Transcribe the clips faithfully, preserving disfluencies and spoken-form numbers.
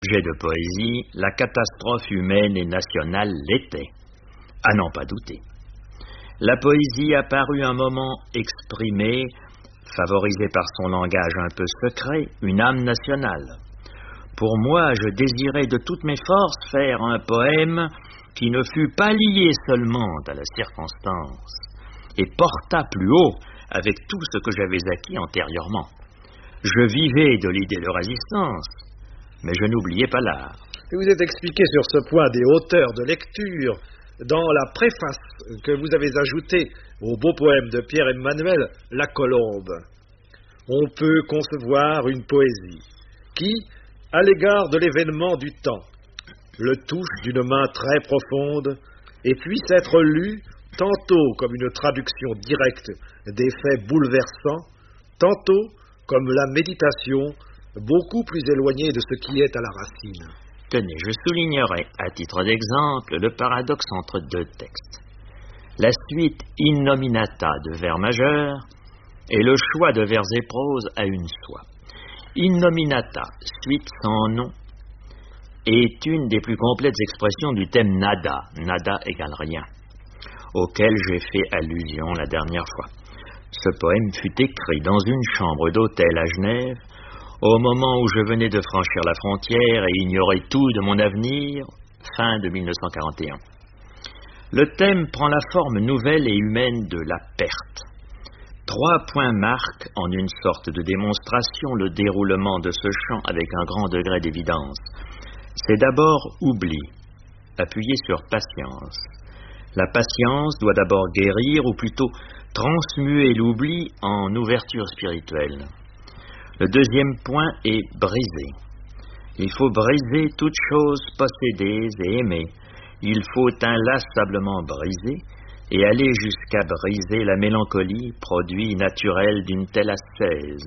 Sujet de poésie, la catastrophe humaine et nationale l'était, à n'en pas douter. La poésie a paru un moment exprimée, favorisée par son langage un peu secret, une âme nationale. Pour moi, je désirais de toutes mes forces faire un poème qui ne fût pas lié seulement à la circonstance et portât plus haut avec tout ce que j'avais acquis antérieurement. Je vivais de l'idée de résistance, mais je n'oubliais pas l'art. Vous êtes expliqué sur ce point des hauteurs de lecture dans la préface que vous avez ajoutée au beau poème de Pierre-Emmanuel La Colombe. On peut concevoir une poésie qui, à l'égard de l'événement du temps, le touche d'une main très profonde et puisse être lue tantôt comme une traduction directe des faits bouleversants, tantôt comme la méditation beaucoup plus éloignée de ce qui est à la racine. Tenez, je soulignerai à titre d'exemple le paradoxe entre deux textes. La suite innominata de vers majeurs et le choix de vers et prose à une soie. Innominata, suite sans nom, est une des plus complètes expressions du thème nada, nada égale rien, auquel j'ai fait allusion la dernière fois. Ce poème fut écrit dans une chambre d'hôtel à Genève, au moment où je venais de franchir la frontière et ignorais tout de mon avenir, fin de mille neuf cent quarante et un. Le thème prend la forme nouvelle et humaine de la perte. Trois points marquent en une sorte de démonstration le déroulement de ce chant avec un grand degré d'évidence. C'est d'abord oubli, appuyé sur patience. La patience doit d'abord guérir, ou plutôt transmuer l'oubli en ouverture spirituelle. Le deuxième point est briser. Il faut briser toutes choses possédées et aimées. Il faut inlassablement briser et aller jusqu'à briser la mélancolie, produit naturel d'une telle ascèse.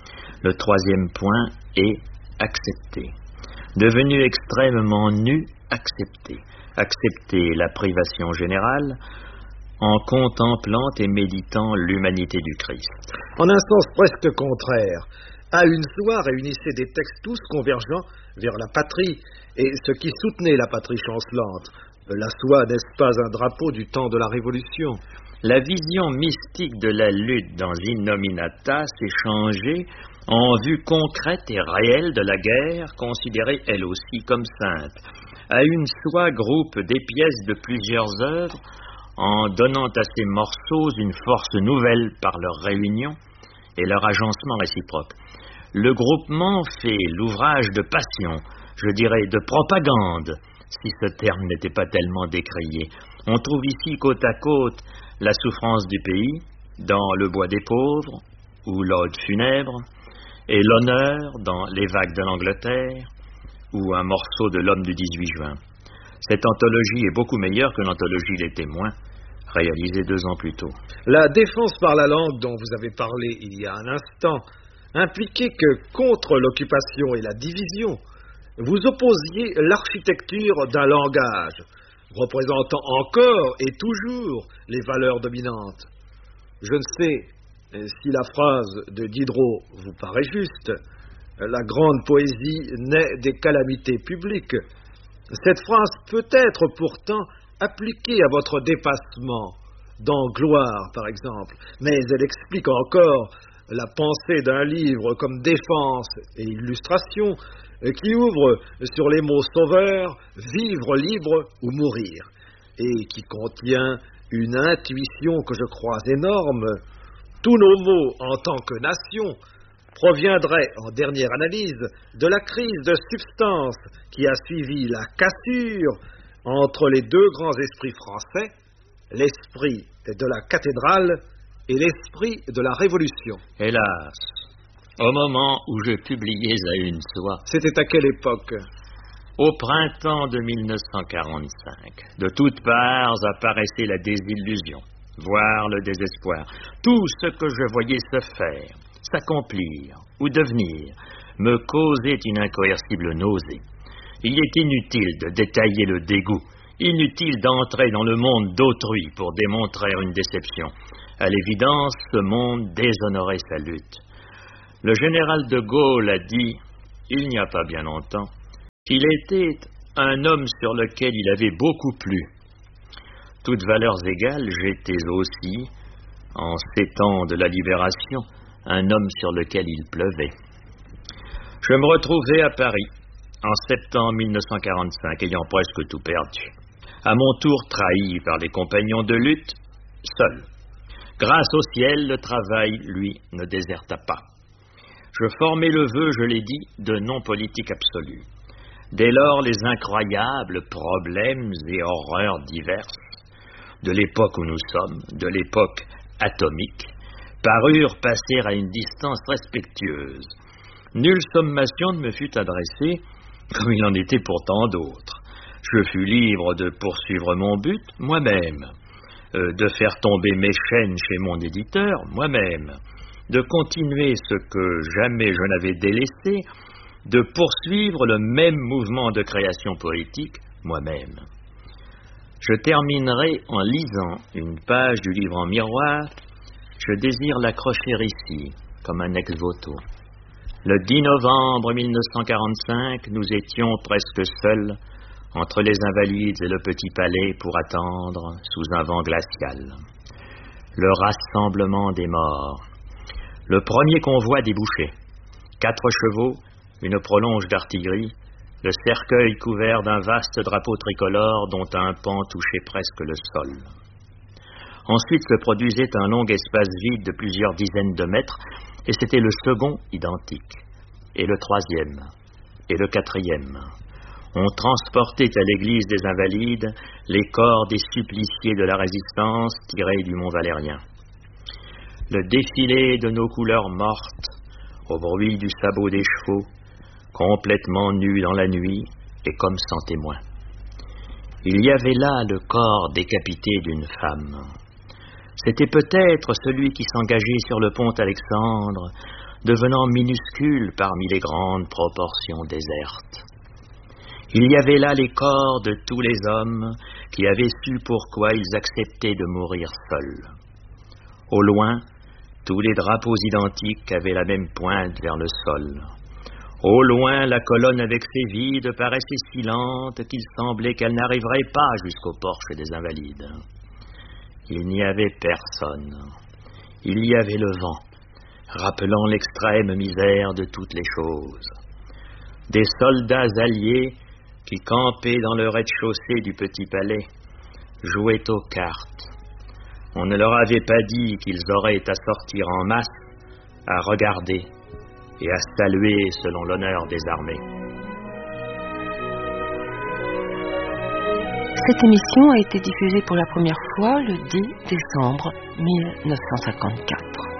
Le troisième point est accepter. Devenu extrêmement nu, accepter. Accepter la privation générale en contemplant et méditant l'humanité du Christ. En un sens presque contraire, à une soie réunissait des textes tous convergents vers la patrie et ce qui soutenait la patrie chancelante. La soie n'est-ce pas un drapeau du temps de la Révolution? La vision mystique de la lutte dans Innominata s'est changée en vue concrète et réelle de la guerre, considérée elle aussi comme sainte. À une soie groupe des pièces de plusieurs œuvres, en donnant à ces morceaux une force nouvelle par leur réunion et leur agencement réciproque. Le groupement fait l'ouvrage de passion, je dirais de propagande, si ce terme n'était pas tellement décrié. On trouve ici côte à côte la souffrance du pays, dans Le bois des pauvres, ou L'ode funèbre, et l'honneur dans Les vagues de l'Angleterre, ou un morceau de L'homme du dix-huit juin. Cette anthologie est beaucoup meilleure que l'anthologie Les Témoins, réalisée deux ans plus tôt. La défense par la langue dont vous avez parlé il y a un instant impliquait que, contre l'occupation et la division, vous opposiez l'architecture d'un langage, représentant encore et toujours les valeurs dominantes. Je ne sais si la phrase de Diderot vous paraît juste. La grande poésie naît des calamités publiques. Cette phrase peut être pourtant appliquée à votre dépassement, dans Gloire par exemple, mais elle explique encore la pensée d'un livre comme Défense et Illustration, qui ouvre sur les mots sauveur, vivre libre ou mourir, et qui contient une intuition que je crois énorme. Tous nos mots en tant que nation proviendraient, en dernière analyse, de la crise de substance qui a suivi la cassure entre les deux grands esprits français, l'esprit de la cathédrale et l'esprit de la Révolution. Hélas, au moment où je publiais à une soie... C'était à quelle époque? Au printemps de mille neuf cent quarante-cinq. De toutes parts apparaissait la désillusion, voire le désespoir. Tout ce que je voyais se faire, s'accomplir ou devenir me causait une incoercible nausée. Il est inutile de détailler le dégoût, inutile d'entrer dans le monde d'autrui pour démontrer une déception. À l'évidence, ce monde déshonorait sa lutte. Le général de Gaulle a dit, il n'y a pas bien longtemps, Il était un homme sur lequel il avait beaucoup plu. Toutes valeurs égales, j'étais aussi, en ces temps de la libération, un homme sur lequel il pleuvait. Je me retrouvais à Paris, en septembre mille neuf cent quarante-cinq, ayant presque tout perdu. À mon tour trahi par les compagnons de lutte, seul. Grâce au ciel, le travail, lui, ne déserta pas. Je formais le vœu, je l'ai dit, de non-politique absolue. Dès lors, les incroyables problèmes et horreurs diverses de l'époque où nous sommes, de l'époque atomique, parurent passer à une distance respectueuse. Nulle sommation ne me fut adressée, comme il en était pour tant d'autres. Je fus libre de poursuivre mon but moi-même, euh, de faire tomber mes chaînes chez mon éditeur moi-même, de continuer ce que jamais je n'avais délaissé, de poursuivre le même mouvement de création poétique moi-même. Je terminerai en lisant une page du livre en miroir. Je désire l'accrocher ici, comme un ex-voto. Le dix novembre mille neuf cent quarante-cinq, nous étions presque seuls entre les Invalides et le Petit Palais pour attendre sous un vent glacial le rassemblement des morts. Le premier convoi débouchait. Quatre chevaux, une prolonge d'artillerie, le cercueil couvert d'un vaste drapeau tricolore dont un pan touchait presque le sol. Ensuite se produisait un long espace vide de plusieurs dizaines de mètres, et c'était le second identique, et le troisième, et le quatrième. On transportait à l'église des Invalides les corps des suppliciés de la Résistance tirés du Mont Valérien. Le défilé de nos couleurs mortes, au bruit du sabot des chevaux, complètement nus dans la nuit et comme sans témoin. Il y avait là le corps décapité d'une femme. C'était peut-être celui qui s'engageait sur le pont Alexandre, devenant minuscule parmi les grandes proportions désertes. Il y avait là les corps de tous les hommes qui avaient su pourquoi ils acceptaient de mourir seuls. Au loin, tous les drapeaux identiques avaient la même pointe vers le sol. Au loin, la colonne avec ses vides paraissait si lente qu'il semblait qu'elle n'arriverait pas jusqu'au porche des Invalides. Il n'y avait personne. Il y avait le vent, rappelant l'extrême misère de toutes les choses. Des soldats alliés qui campaient dans le rez-de-chaussée du Petit Palais jouaient aux cartes. On ne leur avait pas dit qu'ils auraient à sortir en masse, à regarder et à saluer selon l'honneur des armées. Cette émission a été diffusée pour la première fois le dix décembre mille neuf cent cinquante-quatre.